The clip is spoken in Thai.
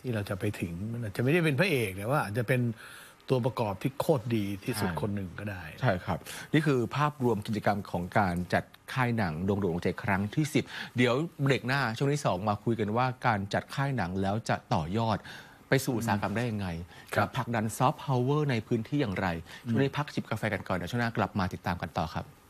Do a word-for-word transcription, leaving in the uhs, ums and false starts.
ที่เราจะไปถึงมันอาจจะไม่ได้เป็นพระเอกแต่ว่าอาจจะเป็นตัวประกอบที่โคตรดีที่สุดคนหนึ่งก็ได้ใช่ครับนี่คือภาพรวมกิจกรรมของการจัดค่ายหนังดวงดวงใจครั้งที่สิบเดี๋ยวเบรกหน้าช่วงที่สองมาคุยกันว่าการจัดค่ายหนังแล้วจะต่อยอดไปสู่อุตสาหกรรมได้ยังไงกับผลักดันซอฟต์พาวเวอร์ในพื้นที่อย่างไรช่วงนี้พักจิบกาแฟกันก่อนเดี๋ยวช่วงหน้ากลับมาติดตามกันต่อครับ